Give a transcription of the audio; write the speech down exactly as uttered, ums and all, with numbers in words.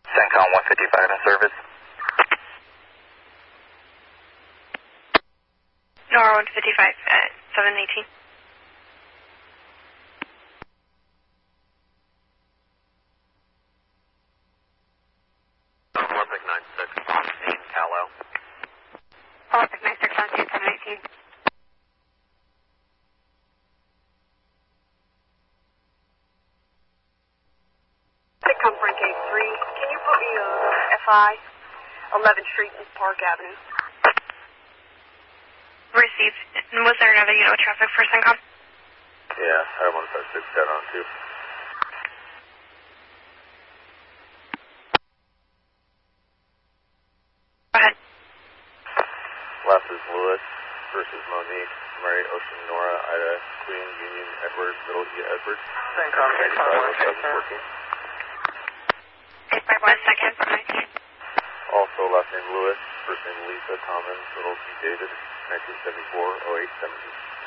CENTCOM one fifty-five in service. Nora one fifty-five at seven eighteen. Olympic nine six eight, Callow. Olympic nine six one two seven eighteen. CENTCOM Frank eight three, can you put me on F I, eleventh Street and Park Avenue? Received. And was there another unit with traffic for CENTCOM? Yeah, I have one five six got on too. Go ahead. Left is Lewis versus Monique, Mary, Ocean, Nora, Ida, Queen, Union, Edward, Middle E, Edward. CENTCOM eight five one six fourteen. eight five one second from nineteen. Also last name Lewis, first name Lisa, Thomas, Middle T, David, nineteen seventy-four oh eight seventy.